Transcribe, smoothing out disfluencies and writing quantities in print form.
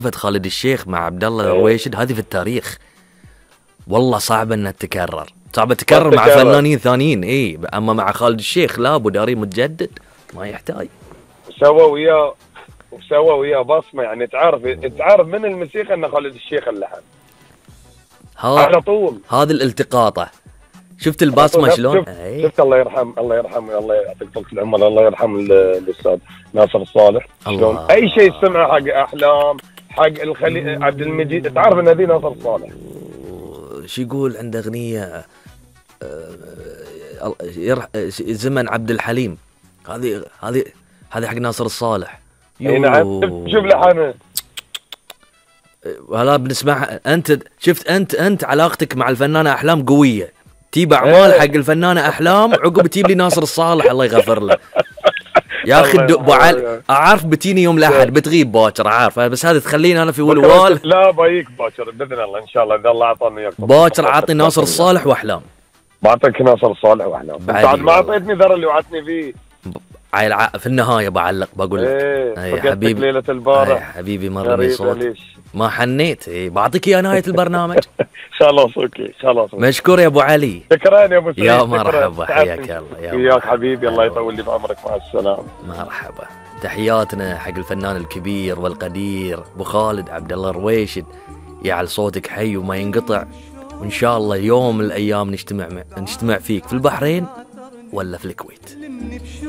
خالد الشيخ مع عبد الله الرويشد هذه في التاريخ، والله صعبه انها تتكرر، صعبه تتكرر مع فنانين ثانيين. اي اما مع خالد الشيخ لا، ابو داري متجدد ما يحتاج. سوى وياه بصمه، يعني تعرف من الموسيقى ان خالد الشيخ اللحن على طول. هذه الالتقاطه، شفت البصمه شلون؟ شفت الله يرحم الله يعطيك طول العمر، الله يرحم الاستاذ ناصر الصالح شلون اي شيء سمعه حق احلام حق عبد المجيد، تعرف ان هذه ناصر الصالح. شو يقول عنده اغنيه زمن عبد الحليم، هذه حق ناصر الصالح. نعم شوف لحنه ولا بنسمعها. انت شفت انت علاقتك مع الفنانه احلام قويه، تجيب اعمال حق الفنانه احلام عقب تجيب لي ناصر الصالح الله يغفر له. يا اخي ابو علي اعرف بتيني يوم الاحد بتغيب باكر، عارف، بس هذه تخليني انا في ولوال. لا بايك باكر باذن الله ان شاء الله، اذا الله اعطاني اياك باكر عطني ناصر الصالح واحلام. بعطيك ناصر الصالح واحلام بعد ما اعطيتني ذر اللي وعدتني فيه. في النهايه بعلق بقول لك اي حبيبي ليله البارح حبيبي مر صوت ما حنيت. بعطيك اياه نهايه البرنامج ان شاء الله صوتي خلاص. مشكور يا ابو علي. شكرا يا ابو سعيد. يا مرحبا حياك الله. وياك حبيبي الله يطول لي بعمرك، مع السلامه. مرحبا. تحياتنا حق الفنان الكبير والقدير ابو خالد عبد الله الرويشد، يعل صوتك حي وما ينقطع، وان شاء الله يوم من الايام نجتمع فيك في البحرين ولا في الكويت.